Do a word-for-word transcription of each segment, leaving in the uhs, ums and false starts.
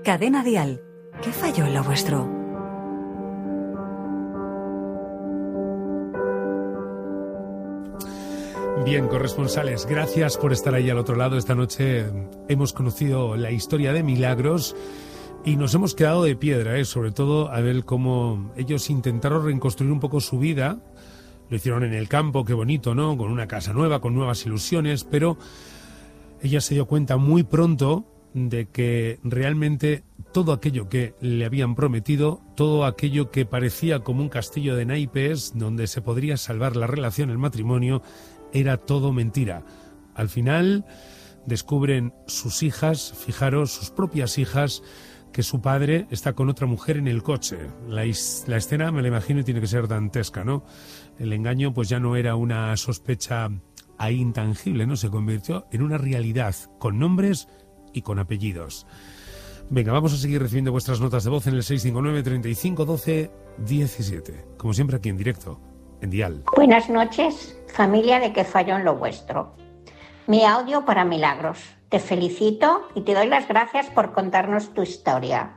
Cadena Dial. ¿Qué falló en lo vuestro? Bien, corresponsales, gracias por estar ahí al otro lado. Esta noche hemos conocido la historia de Milagros y nos hemos quedado de piedra, ¿eh? Sobre todo a ver cómo ellos intentaron reconstruir un poco su vida. Lo hicieron en el campo, qué bonito, ¿no? Con una casa nueva, con nuevas ilusiones, pero ella se dio cuenta muy pronto de que realmente todo aquello que le habían prometido, todo aquello que parecía como un castillo de naipes donde se podría salvar la relación, el matrimonio, era todo mentira. Al final descubren sus hijas, fijaros, sus propias hijas, que su padre está con otra mujer en el coche. La, is- la escena, me la imagino, tiene que ser dantesca, ¿no? El engaño pues ya no era una sospecha ahí intangible, ¿no? Se convirtió en una realidad, con nombres y con apellidos. Venga, vamos a seguir recibiendo vuestras notas de voz en el seis cinco nueve, treinta y cinco, doce, diecisiete. Como siempre aquí en directo, en Dial. Buenas noches, familia de Que falló en lo vuestro. Mi audio para Milagros. Te felicito y te doy las gracias por contarnos tu historia.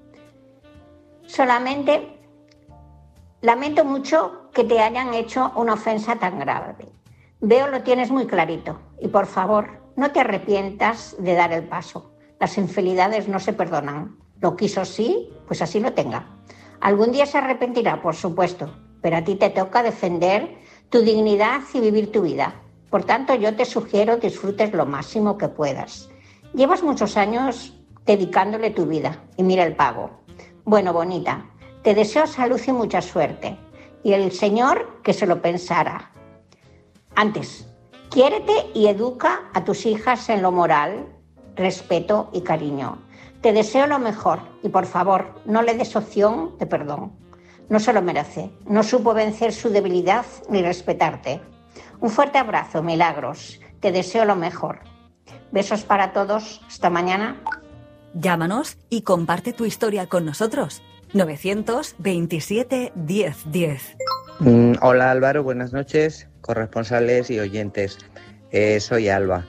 Solamente lamento mucho que te hayan hecho una ofensa tan grave. Veo lo tienes muy clarito y por favor no te arrepientas de dar el paso. Las infidelidades no se perdonan. Lo quiso sí, pues así lo tenga. Algún día se arrepentirá, por supuesto, pero a ti te toca defender tu dignidad y vivir tu vida. Por tanto, yo te sugiero disfrutes lo máximo que puedas. Llevas muchos años dedicándole tu vida y mira el pago. Bueno, bonita, te deseo salud y mucha suerte. Y el Señor que se lo pensara. Antes, quiérete y educa a tus hijas en lo moral, respeto y cariño. Te deseo lo mejor y por favor, no le des opción de perdón. No se lo merece. No supo vencer su debilidad ni respetarte. Un fuerte abrazo, Milagros. Te deseo lo mejor. Besos para todos. Hasta mañana. Llámanos y comparte tu historia con nosotros. novecientos veintisiete, diez diez. Mm, hola Álvaro, buenas noches, corresponsales y oyentes. Eh, soy Alba.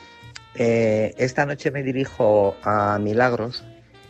Eh, esta noche me dirijo a Milagros,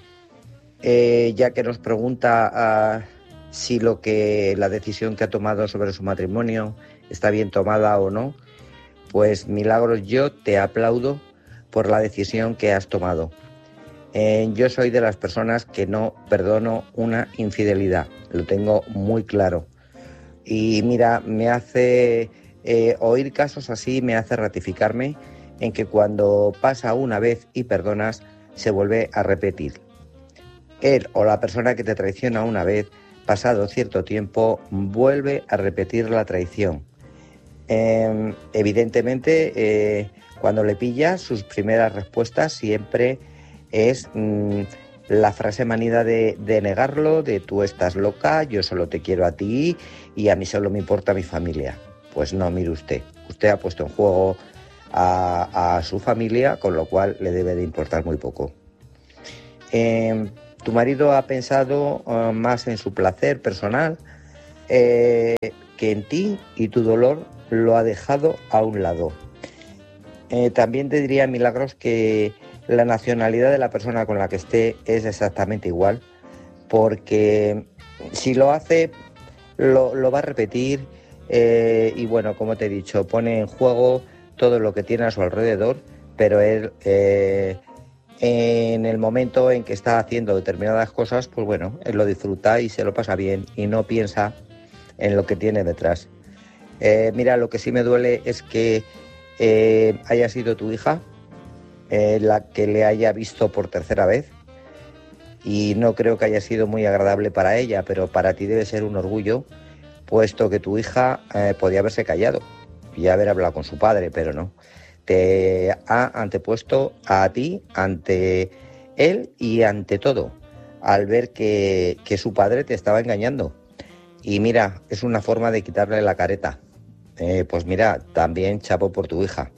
eh, ya que nos pregunta uh, si lo que la decisión que ha tomado sobre su matrimonio está bien tomada o no. Pues Milagros, yo te aplaudo por la decisión que has tomado. Eh, yo soy de las personas que no perdono una infidelidad, lo tengo muy claro. Y mira, me hace eh, oír casos así, me hace ratificarme en que cuando pasa una vez y perdonas, se vuelve a repetir. Él o la persona que te traiciona una vez, pasado cierto tiempo, vuelve a repetir la traición. Eh, evidentemente, eh, cuando le pillas, sus primeras respuestas siempre es mmm, la frase manida de, de negarlo, de tú estás loca, yo solo te quiero a ti y a mí solo me importa mi familia. Pues no, mire usted, usted ha puesto en juego a, a su familia, con lo cual le debe de importar muy poco. Eh, tu marido ha pensado uh, más en su placer personal eh, que en ti, y tu dolor lo ha dejado a un lado. Eh, también te diría, Milagros, que la nacionalidad de la persona con la que esté es exactamente igual, porque si lo hace, lo, lo va a repetir eh, y bueno, como te he dicho, pone en juego todo lo que tiene a su alrededor, pero él eh, en el momento en que está haciendo determinadas cosas, pues bueno, él lo disfruta y se lo pasa bien y no piensa en lo que tiene detrás. Eh, mira, lo que sí me duele es que eh, haya sido tu hija Eh, la que le haya visto por tercera vez, y no creo que haya sido muy agradable para ella, pero para ti debe ser un orgullo, puesto que tu hija eh, podía haberse callado y haber hablado con su padre, pero no. Te ha antepuesto a ti ante él y ante todo, al ver que, que su padre te estaba engañando. Y mira, es una forma de quitarle la careta. Eh, pues mira, también chapo por tu hija.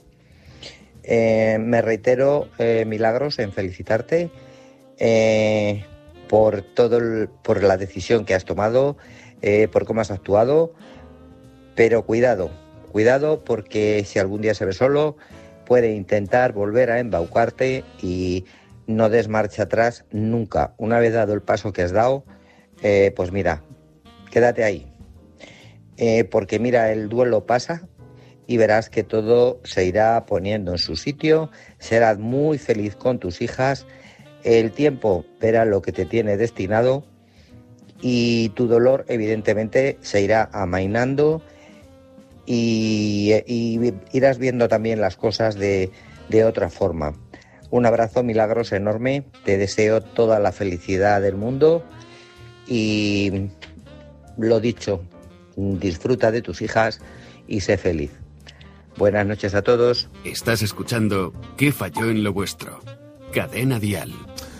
Eh, me reitero, eh, Milagros, en felicitarte eh, por todo el, por la decisión que has tomado, eh, por cómo has actuado, pero cuidado, cuidado, porque si algún día se ve solo, puede intentar volver a embaucarte y no des marcha atrás nunca. Una vez dado el paso que has dado, eh, pues mira, quédate ahí. Eh, porque mira, el duelo pasa y verás que todo se irá poniendo en su sitio, serás muy feliz con tus hijas, el tiempo verá lo que te tiene destinado y tu dolor evidentemente se irá amainando y, y irás viendo también las cosas de, de otra forma. Un abrazo, Milagros, enorme, te deseo toda la felicidad del mundo y lo dicho, disfruta de tus hijas y sé feliz. Buenas noches a todos. Estás escuchando ¿Qué falló en lo vuestro? Cadena Dial.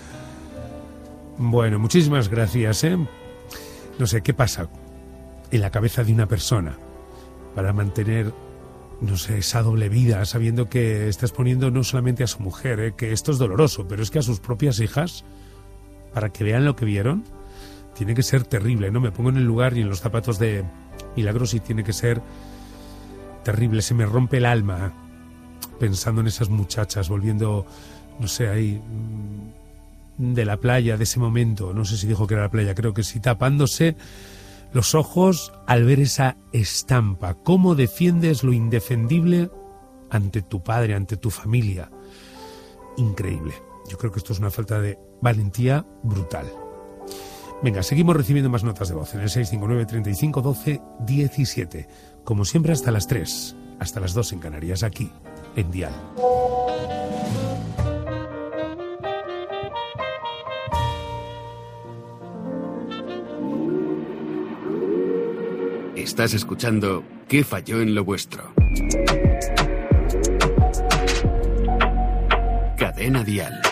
Bueno, muchísimas gracias, ¿eh? No sé, ¿qué pasa en la cabeza de una persona para mantener, no sé, esa doble vida, sabiendo que estás poniendo no solamente a su mujer, ¿eh? Que esto es doloroso, pero es que a sus propias hijas, para que vean lo que vieron, tiene que ser terrible, ¿no? Me pongo en el lugar y en los zapatos de Milagros y tiene que ser terrible, se me rompe el alma pensando en esas muchachas, volviendo, no sé, ahí de la playa, de ese momento, no sé si dijo que era la playa, creo que sí, tapándose los ojos al ver esa estampa. ¿Cómo defiendes lo indefendible ante tu padre, ante tu familia? Increíble. Yo creo que esto es una falta de valentía brutal. Venga, seguimos recibiendo más notas de voz en el seis cinco nueve, treinta y cinco, doce, diecisiete. Como siempre hasta las tres, hasta las dos en Canarias, aquí, en Dial. Estás escuchando ¿Qué falló en lo vuestro? Cadena Dial.